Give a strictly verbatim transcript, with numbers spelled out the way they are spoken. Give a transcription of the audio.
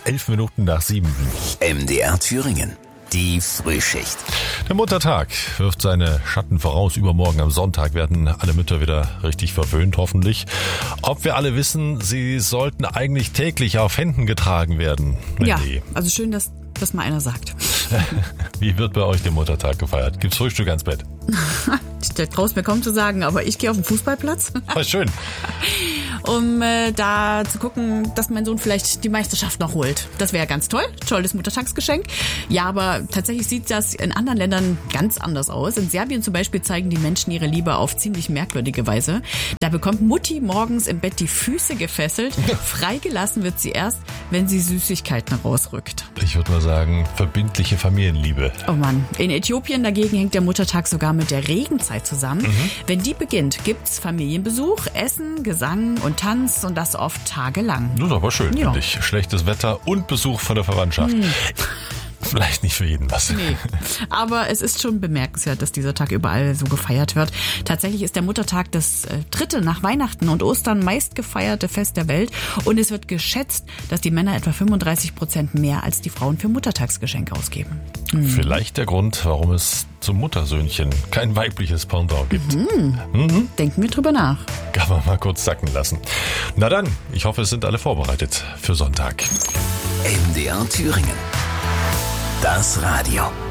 elf Minuten nach sieben. M D R Thüringen. Die Frühschicht. Der Muttertag wirft seine Schatten voraus. Übermorgen am Sonntag werden alle Mütter wieder richtig verwöhnt, hoffentlich. Ob wir alle wissen, sie sollten eigentlich täglich auf Händen getragen werden. Ja, Nee. also schön, dass das mal einer sagt. Wie wird bei euch der Muttertag gefeiert? Gibt's Frühstück ans Bett? Ich traue es mir kaum zu sagen, aber ich gehe auf den Fußballplatz, Ah, schön. um äh, da zu gucken, dass mein Sohn vielleicht die Meisterschaft noch holt. Das wäre ganz toll. Tolles Muttertagsgeschenk. Ja, aber tatsächlich sieht das in anderen Ländern ganz anders aus. In Serbien zum Beispiel zeigen die Menschen ihre Liebe auf ziemlich merkwürdige Weise. Da bekommt Mutti morgens im Bett die Füße gefesselt. Freigelassen wird sie erst, wenn sie Süßigkeiten rausrückt. Ich würde mal sagen, verbindliche Familienliebe. Oh Mann. In Äthiopien dagegen hängt der Muttertag sogar mit der Regenzeit zusammen. Mhm. Wenn die beginnt, gibt's Familienbesuch, Essen, Gesang und Tanz und das oft tagelang. Das ist aber schön, Ja. finde ich. Schlechtes Wetter und Besuch von der Verwandtschaft. Hm. Vielleicht nicht für jeden was. Nee. Aber es ist schon bemerkenswert, dass dieser Tag überall so gefeiert wird. Tatsächlich ist der Muttertag das äh, dritte nach Weihnachten und Ostern meist gefeierte Fest der Welt. Und es wird geschätzt, dass die Männer etwa fünfunddreißig Prozent mehr als die Frauen für Muttertagsgeschenke ausgeben. Hm. Vielleicht der Grund, warum es zum Muttersöhnchen kein weibliches Pendant gibt. Mhm. Mhm. Denken wir drüber nach. Kann man mal kurz sacken lassen. Na dann, ich hoffe, es sind alle vorbereitet für Sonntag. M D R Thüringen. Das Radio.